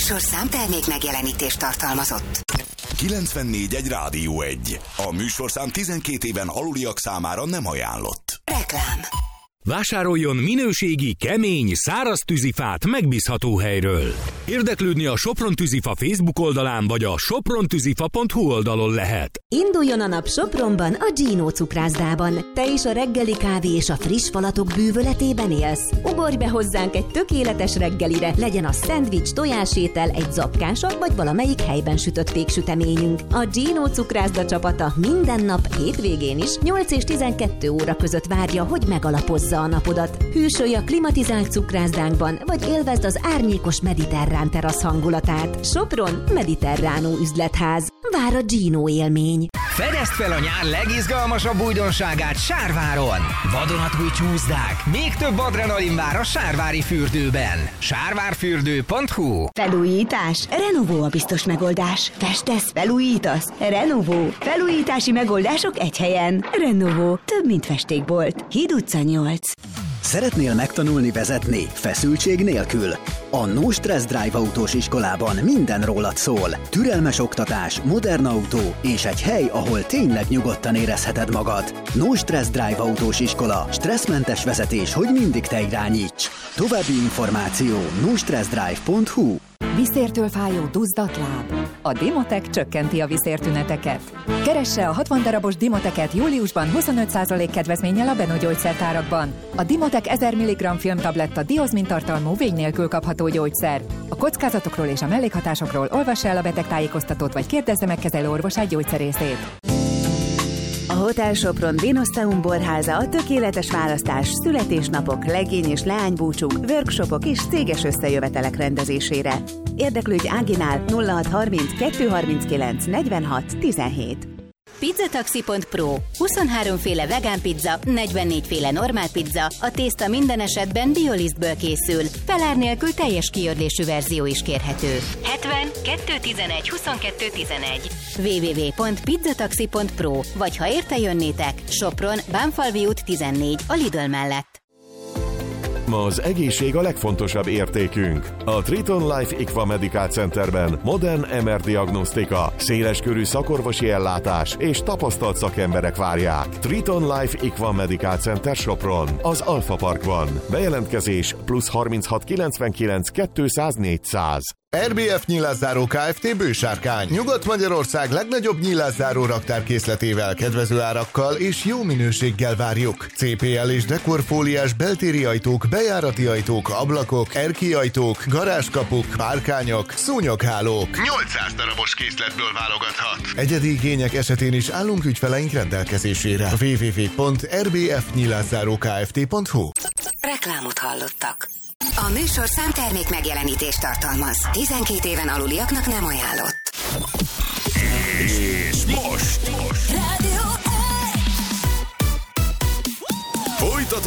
műsorszám termék megjelenítést tartalmazott. 94.1 Rádió 1. A műsorszám 12 éven aluliak számára nem ajánlott. Reklám. Vásároljon minőségi, kemény, száraz tűzifát megbízható helyről. Érdeklődni a Sopron Tűzifa Facebook oldalán vagy a soprontűzifa.hu oldalon lehet. Induljon a nap Sopronban, a Gino cukrászdában. Te is a reggeli kávé és a friss falatok bűvöletében élsz? Ugorj be hozzánk egy tökéletes reggelire, legyen a szendvics, tojásétel, egy zapkása vagy valamelyik helyben sütött péksüteményünk. A Gino cukrászda csapata minden nap hétvégén is 8 és 12 óra között várja, hogy megalapozza a napodat. Hűsölj a klimatizált cukrászdánkban, vagy élvezd az árnyékos mediterrán terasz hangulatát. Sopron Mediterránó üzletház. Vár a Gino élmény. Fedezd fel a nyár legizgalmasabb újdonságát Sárváron! Vadonatúj csúszdák, még több adrenalin vár a sárvári fürdőben. Sárvárfürdő.hu. Felújítás? Renovó a biztos megoldás. Festesz, felújítasz? Renovó. Felújítási megoldások egy helyen. Renovó. Több, mint festékbolt. Híd utca 8. Szeretnél megtanulni vezetni feszültség nélkül? A No Stress Drive autós iskolában minden rólad szól. Türelmes oktatás, modern autó és egy hely, ahol tényleg nyugodtan érezheted magad. No Stress Drive autós iskola. Stresszmentes vezetés, hogy mindig te irányíts. További információ nostressdrive.hu. Viszértől fájó duzzadt láb. A Dimotec csökkenti a viszértüneteket. Keresse a 60 darabos Dimoteket júliusban 25% kedvezménnyel a Beno gyógyszertárakban. A Dimotec 1000 mg filmtabletta diozmin tartalmú vény nélkül kapható gyógyszer. A kockázatokról és a mellékhatásokról olvassa el a betegtájékoztatót vagy kérdezze meg kezelőorvosát gyógyszerészét. A Hotel Sopron Dinoszteum borháza a tökéletes választás születésnapok, legény és leánybúcsúk, workshopok és céges összejövetelek rendezésére. Érdeklődj Áginál 0630 239 46 17. Pizzataxi.pro. 23 féle vegán pizza, 44 féle normál pizza, a tészta minden esetben biolisztből készül. Felár nélkül teljes kiördésű verzió is kérhető. 70 211 22 11. www.pizzataxi.pro. Vagy ha érte jönnétek, Sopron, Bánfalvi út 14, a Lidl mellett. Ma az egészség a legfontosabb értékünk. A Triton Life Equa Medical Centerben modern MR diagnosztika, széleskörű szakorvosi ellátás és tapasztalt szakemberek várják. Triton Life Equa Medical Center Sopron, az Alfa Parkban. Bejelentkezés + 36 99 200 400. RBF Nyilászáró Kft. Bősárkány. Nyugat-Magyarország legnagyobb nyilászáró raktárkészletével, kedvező árakkal és jó minőséggel várjuk. CPL és dekorfóliás beltéri ajtók, bejárati ajtók, ablakok, erkély ajtók, garázskapuk, párkányok, szúnyoghálók. 800 darabos készletből válogathat. Egyedi igények esetén is állunk ügyfeleink rendelkezésére. www.rbfnyilászárókft.hu. Reklámot hallottak. A műsorszám termék megjelenítést tartalmaz. 12 éven aluliaknak nem ajánlott.